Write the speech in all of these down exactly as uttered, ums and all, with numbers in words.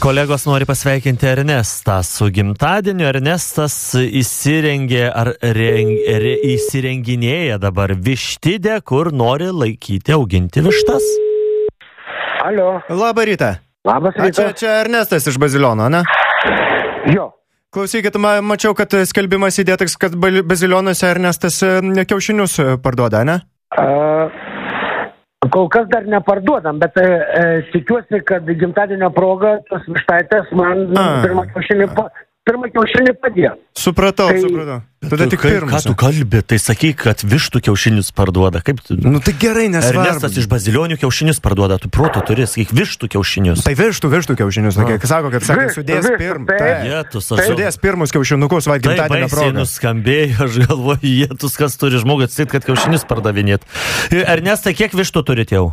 Kolegos nori pasveikinti Ernestą su gimtadieniu. Ernestas įsirengė ar reng, re, įsirenginėja dabar vištidę, kur nori laikyti, auginti vištas. Alio. Labą rytą. Labas rytas. Čia, čia Ernestas iš Baziliono, ne? Jo. Klausykit, ma, mačiau, kad skelbimas įdėtas, kad Bazilionuose Ernestas kiaušinius parduoda, ne? Uh, kol kas dar neparduodam, bet uh, tikiuosi, kad gimtadienio proga tos vištaitės man pirmą kiaušinį, pa, pirmą kiaušinį padėjo. Supratau, tai, supratau. Tada tik kaip, pirmas. Ką tu kalbi? Tai sakyk, kad vištų kiaušinius parduoda. Kaip tu? Nu tai gerai, nesvarbu. Ernestas iš Bazilionių kiaušinius parduoda. Tu proto turi, sakyk, vištų kiaušinius. Tai vištų, vištų kiaušinius. Kai sako, kad sakė, sudės pirm. Jėtus, aš... Sudės pirmus kiaušinukus, va, gimtadienio proga. Tai baisiai nuskambėjo, aš galvoju, jėtus, kas turi žmogų atsisit, kad kiaušinius pardavinėt. Ernestai, kiek vištų turit jau?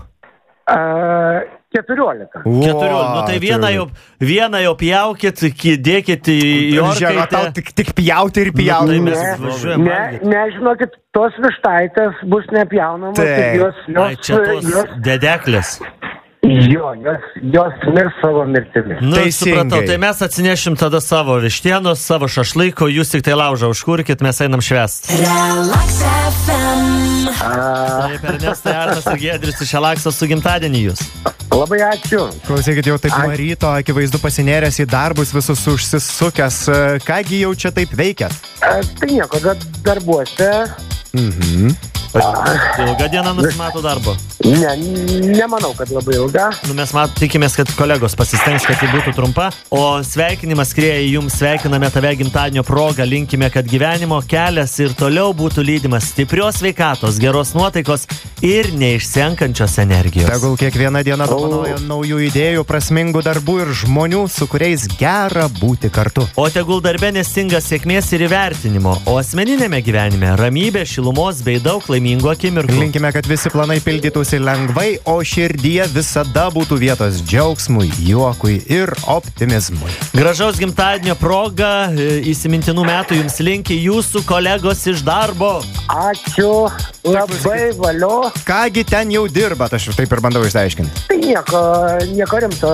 Uh, keturiolika. Keturiolika. Nu tai vieną jau, vieną jau pjaukit, dėkit į orkaitę. Tau tik, tik pjauti ir pjauti. Nu, tai ne, ne, ne, žinokit, tos vištaitės bus nepjaunamos. Tai. Jos, jos, Ai, čia tos jos, dedeklės. Jo, jos, jos mirs savo mirtimi. Nu, Teisingai. supratau, tai mes atsinešim tada savo vištienos, savo šašlaiko, jūs tik tai laužą užkurkit, mes einam švęst. Relax F M. Taip, Ernestai, Arnas ir Giedrius iš Elakso su gimtadienį jūs. Labai ačiū. Klausykit, jau taip nuo ryto, akivaizdu pasinėręs į darbus, visus užsisukęs. Kągi jau čia taip veikiat? A, tai nieko, dar darbuose. Mhm. Ilga diena nusimato darbo. Ne, nemanau, kad labai ilga. Nu, mes mat, tikimės, kad kolegos pasistengs, kad ji būtų trumpa. O sveikinimas skrieja jums, sveikiname tave gimtadienio progą, linkime, kad gyvenimo kelias ir toliau būtų lydimas stiprios sveikatos, geros nuotaikos ir neišsenkančios energijos. Tegul kiekviena diena dovanoja naujų idėjų, prasmingų darbų ir žmonių, su kuriais gera būti kartu. O tegul darbe nestinga sėkmės ir įvertinimo, o asmeninėme gyvenime ramybė, šilumos bei daug laimingų akimirkų. Linkime, kad visi planai pildytųsi lengvai, o širdyje visada būtų vietos džiaugsmui, juokui ir optimizmui. Gražaus gimtadienio proga, įsimintinų metų jums linki jūsų kolegos iš darbo. Ačiū, labai valio. Kągi ten jau dirbat, aš taip ir bandau išsiaiškinti. Tai nieko, nieko rimto,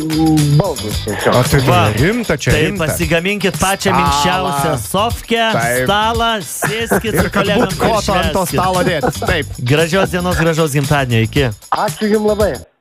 baldus tiesiog. O tai Va, rimta, čia tai rimta. pasigaminkit pačią Stalą. minkščiausią sofkę, Taip. stalą, sėskit Ir su kad kolegom būt koto ant to švęskit. stalo dėtis, taip. Gražios dienos, gražaus gimtadienio, iki. Ačiū jums labai.